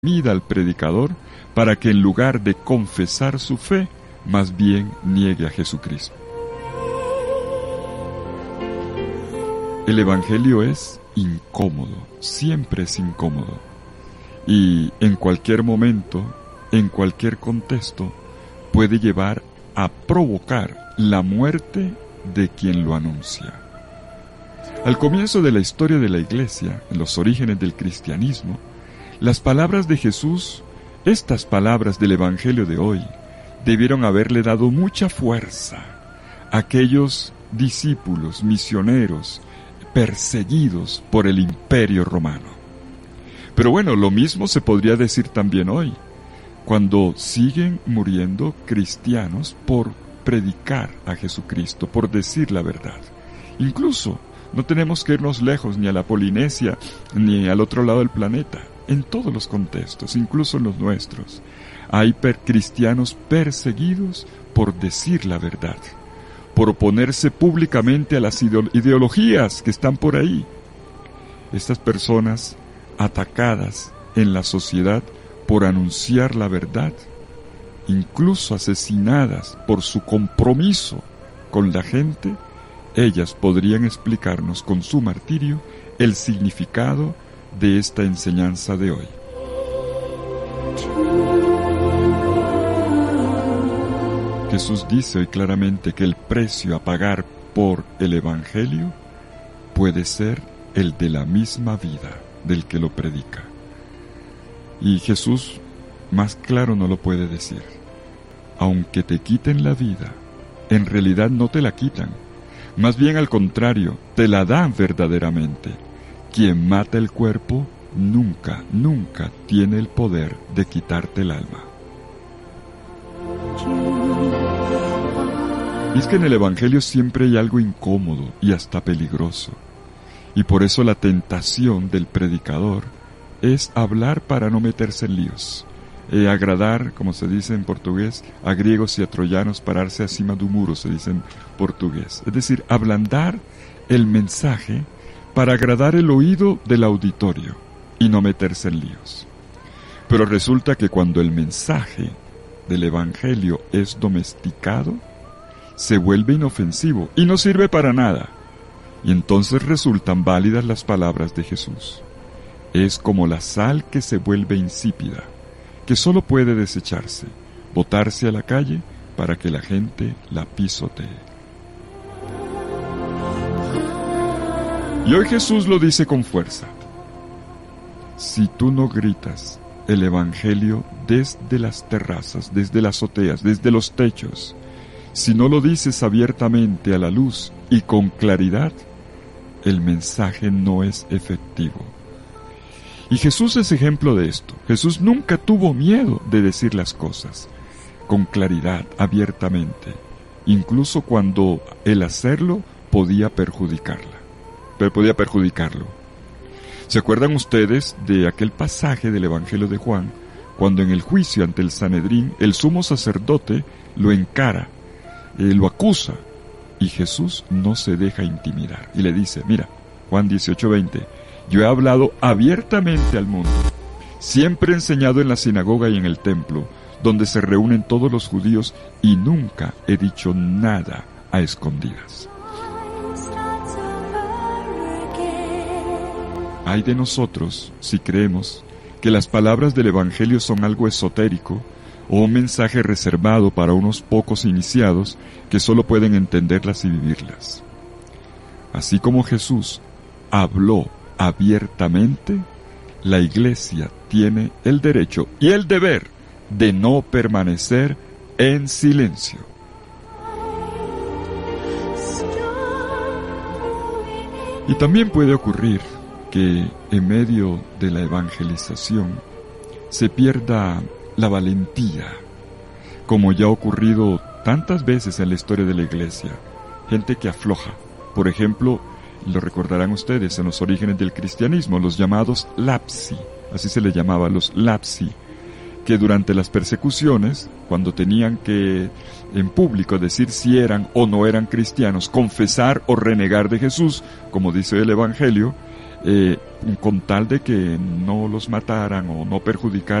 mida al predicador para que en lugar de confesar su fe, más bien niegue a Jesucristo. El Evangelio es incómodo, siempre es incómodo. Y en cualquier momento, en cualquier contexto, puede llevar a provocar la muerte de quien lo anuncia. Al comienzo de la historia de la Iglesia, en los orígenes del cristianismo, las palabras de Jesús, estas palabras del Evangelio de hoy, debieron haberle dado mucha fuerza a aquellos discípulos, misioneros, perseguidos por el Imperio Romano. Pero bueno, lo mismo se podría decir también hoy, cuando siguen muriendo cristianos por predicar a Jesucristo, por decir la verdad. Incluso no tenemos que irnos lejos ni a la Polinesia ni al otro lado del planeta. En todos los contextos, incluso en los nuestros, hay cristianos perseguidos por decir la verdad, por oponerse públicamente a las ideologías que están por ahí. Estas personas atacadas en la sociedad por anunciar la verdad, incluso asesinadas por su compromiso con la gente, ellas podrían explicarnos con su martirio el significado de esta enseñanza de hoy. Jesús dice hoy claramente que el precio a pagar por el Evangelio puede ser el de la misma vida del que lo predica. Y Jesús más claro no lo puede decir. Aunque te quiten la vida, en realidad no te la quitan. Más bien al contrario, te la dan verdaderamente. Quien mata el cuerpo nunca, nunca tiene el poder de quitarte el alma. Y es que en el Evangelio siempre hay algo incómodo y hasta peligroso. Y por eso la tentación del predicador es hablar para no meterse en líos. Agradar, como se dice en portugués, a griegos y a troyanos, pararse acima de un muro, se dice en portugués. Es decir, ablandar el mensaje para agradar el oído del auditorio y no meterse en líos. Pero resulta que cuando el mensaje del Evangelio es domesticado, se vuelve inofensivo y no sirve para nada. Y entonces resultan válidas las palabras de Jesús. Es como la sal que se vuelve insípida, que solo puede desecharse, botarse a la calle para que la gente la pisotee. Y hoy Jesús lo dice con fuerza. Si tú no gritas el Evangelio desde las terrazas, desde las azoteas, desde los techos, si no lo dices abiertamente a la luz y con claridad, el mensaje no es efectivo. Y Jesús es ejemplo de esto. Jesús nunca tuvo miedo de decir las cosas, con claridad, abiertamente, incluso cuando el hacerlo podía perjudicarlo. ¿Se acuerdan ustedes de aquel pasaje del Evangelio de Juan, cuando en el juicio ante el Sanedrín, el sumo sacerdote lo encara, lo acusa, y Jesús no se deja intimidar, y le dice, mira, Juan 18:20, yo he hablado abiertamente al mundo, siempre he enseñado en la sinagoga y en el templo, donde se reúnen todos los judíos, y nunca he dicho nada a escondidas. Ay de nosotros si creemos que las palabras del Evangelio son algo esotérico o un mensaje reservado para unos pocos iniciados que solo pueden entenderlas y vivirlas. Así como Jesús habló abiertamente, la Iglesia tiene el derecho y el deber de no permanecer en silencio. Y también puede ocurrir que en medio de la evangelización se pierda la valentía, como ya ha ocurrido tantas veces en la historia de la Iglesia. Gente que afloja. Por ejemplo, lo recordarán ustedes en los orígenes del cristianismo, los llamados lapsi, así se les llamaba, los lapsi, que durante las persecuciones, cuando tenían que en público decir si eran o no eran cristianos, confesar o renegar de Jesús, como dice el Evangelio, con tal de que no los mataran o no perjudicaran